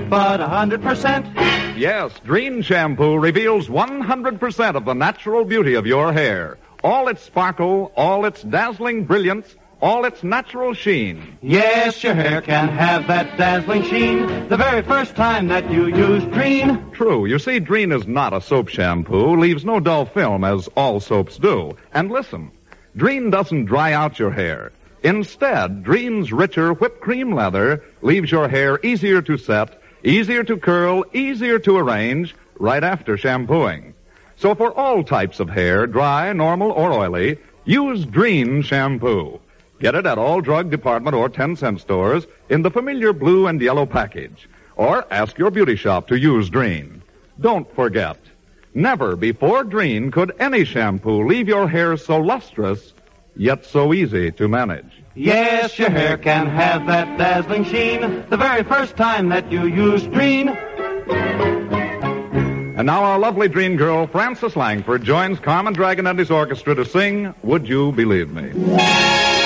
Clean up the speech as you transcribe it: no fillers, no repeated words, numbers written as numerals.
but 100%. Yes, Dreen shampoo reveals 100% of the natural beauty of your hair. All its sparkle, all its dazzling brilliance, all its natural sheen. Yes, your hair can have that dazzling sheen the very first time that you use Dreen. True. You see, Dreen is not a soap shampoo, leaves no dull film as all soaps do. And listen, Dreen doesn't dry out your hair. Instead, Dreen's richer whipped cream leather leaves your hair easier to set, easier to curl, easier to arrange right after shampooing. So for all types of hair, dry, normal, or oily, use Dreen shampoo. Get it at all drug department or 10-cent stores in the familiar blue and yellow package. Or ask your beauty shop to use Dreen. Don't forget, never before Dreen could any shampoo leave your hair so lustrous, yet so easy to manage. Yes, your hair can have that dazzling sheen the very first time that you use Dreen. And now our lovely Dreen girl, Frances Langford, joins Carmen Dragon and his orchestra to sing Would You Believe Me?